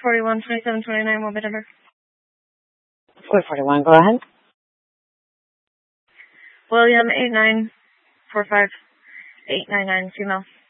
41, 27, 29, what bit number? 441, go ahead. William, 8945, 899, female.